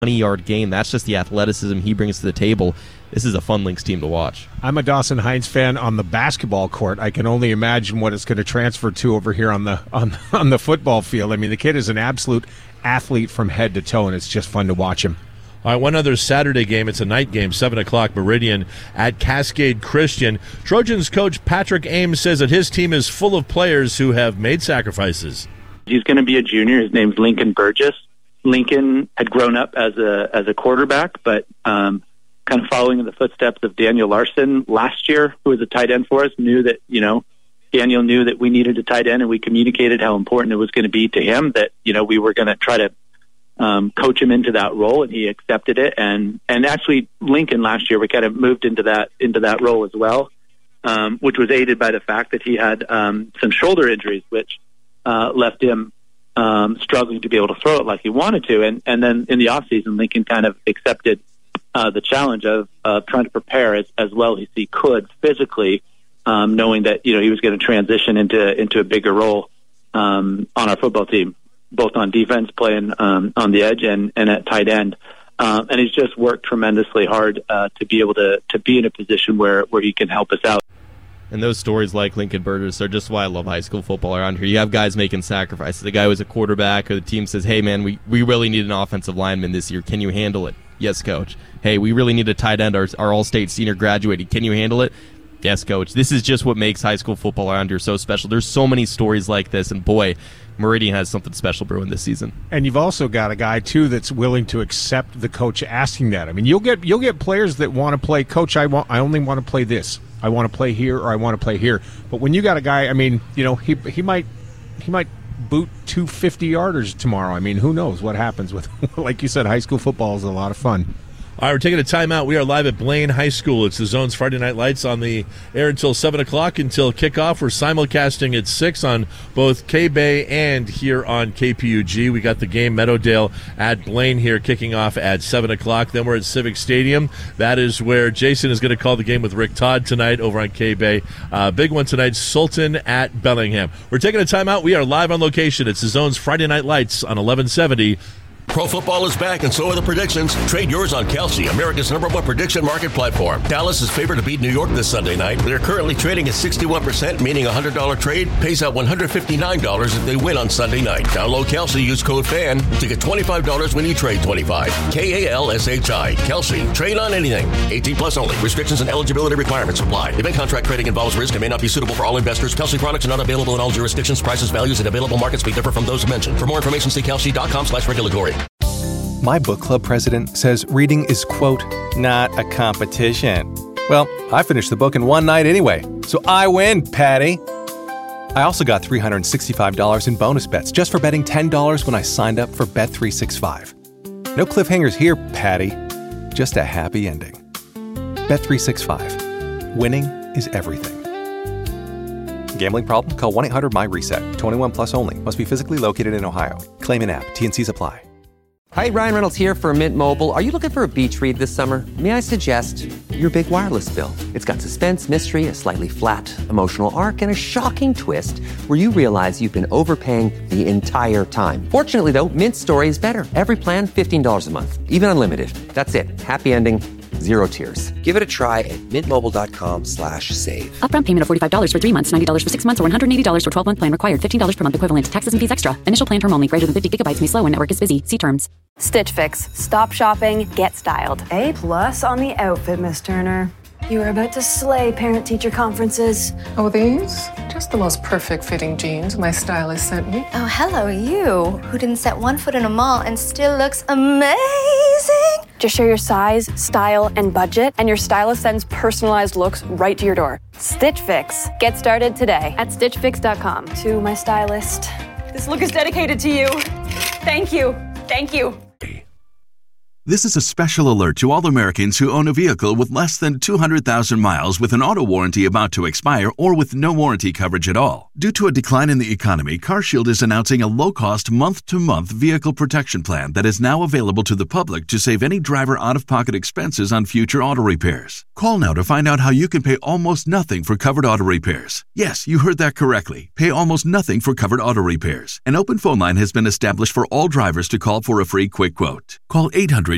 20-yard gain. That's just the athleticism he brings to the table. This is a fun Lynx team to watch. I'm a Dawson Hines fan on the basketball court. I can only imagine what it's going to transfer to over here on the football field. I mean, the kid is an absolute athlete from head to toe, and it's just fun to watch him. All right, one other Saturday game. It's a night game, 7 o'clock, Meridian at Cascade Christian. Trojans coach Patrick Ames says that his team is full of players who have made sacrifices. He's going to be a junior. His name's Lincoln Burgess. Lincoln had grown up as a quarterback, but kind of following in the footsteps of Daniel Larson last year, who was a tight end for us, Daniel knew that we needed a tight end, and we communicated how important it was going to be to him that, we were going to try to coach him into that role, and he accepted it. And actually, Lincoln last year, we kind of moved into that role as well, which was aided by the fact that he had some shoulder injuries, which left him struggling to be able to throw it like he wanted to. And then in the off season, Lincoln kind of accepted the challenge of trying to prepare as well as he could physically, knowing that he was going to transition into a bigger role on our football team, both on defense, playing on the edge and at tight end. And he's just worked tremendously hard to be able to be in a position where he can help us out. And those stories like Lincoln Burgess are just why I love high school football around here. You have guys making sacrifices. The guy was a quarterback, or the team says, hey, man, we really need an offensive lineman this year. Can you handle it? Yes, coach. Hey, we really need a tight end. Our all-state senior graduated. Can you handle it? Yes, coach. This is just what makes high school football around here so special. There's so many stories like this, and boy, Meridian has something special brewing this season. And you've also got a guy, too, that's willing to accept the coach asking that. I mean, you'll get players that want to play, coach, I only want to play this. I want to play here or I want to play here. But when you got a guy, I mean, he might boot 2 50-yarders tomorrow. I mean, who knows what happens with, like you said, high school football is a lot of fun. All right, we're taking a timeout. We are live at Blaine High School. It's the Zone's Friday Night Lights on the air until 7 o'clock until kickoff. We're simulcasting at 6 on both K-Bay and here on KPUG. We got the game Meadowdale at Blaine here kicking off at 7 o'clock. Then we're at Civic Stadium. That is where Jason is going to call the game with Rick Todd tonight over on K-Bay. Big one tonight, Sultan at Bellingham. We're taking a timeout. We are live on location. It's the Zone's Friday Night Lights on 1170. Pro football is back, and so are the predictions. Trade yours on Kelsey, America's #1 prediction market platform. Dallas is favored to beat New York this Sunday night. They're currently trading at 61%, meaning a $100 trade pays out $159 if they win on Sunday night. Download Kelsey, use code FAN to get $25 when you trade $25. KALSHI. Kelsey. Trade on anything. 18 plus only. Restrictions and eligibility requirements apply. Event contract trading involves risk and may not be suitable for all investors. Kelsey products are not available in all jurisdictions. Prices, values, and available markets may differ from those mentioned. For more information, see kelsey.com/regulatory. My book club president says reading is, quote, not a competition. Well, I finished the book in one night anyway, so I win, Patty. I also got $365 in bonus bets just for betting $10 when I signed up for Bet365. No cliffhangers here, Patty. Just a happy ending. Bet365. Winning is everything. Gambling problem? Call 1-800-MY-RESET. 21 plus only. Must be physically located in Ohio. Claim in app. T&Cs apply. Hi, Ryan Reynolds here for Mint Mobile. Are you looking for a beach read this summer? May I suggest your big wireless bill? It's got suspense, mystery, a slightly flat, emotional arc, and a shocking twist where you realize you've been overpaying the entire time. Fortunately, though, Mint's story is better. Every plan, $15 a month. Even unlimited. That's it. Happy ending. Zero tears. Give it a try at mintmobile.com/save. Upfront payment of $45 for 3 months, $90 for 6 months, or $180 for 12-month plan required. $15 per month equivalent. Taxes and fees extra. Initial plan term only. Greater than 50 gigabytes may slow when network is busy. See terms. Stitch Fix. Stop shopping. Get styled. A+ on the outfit, Miss Turner. You are about to slay parent-teacher conferences. Oh, these? Just the most perfect fitting jeans my stylist sent me. Oh, hello, you, who didn't set one foot in a mall and still looks amazing. Just share your size, style, and budget, and your stylist sends personalized looks right to your door. Stitch Fix. Get started today at StitchFix.com. To my stylist. This look is dedicated to you. Thank you. Thank you. This is a special alert to all Americans who own a vehicle with less than 200,000 miles with an auto warranty about to expire or with no warranty coverage at all. Due to a decline in the economy, CarShield is announcing a low-cost month-to-month vehicle protection plan that is now available to the public to save any driver out-of-pocket expenses on future auto repairs. Call now to find out how you can pay almost nothing for covered auto repairs. Yes, you heard that correctly. Pay almost nothing for covered auto repairs. An open phone line has been established for all drivers to call for a free quick quote. Call 800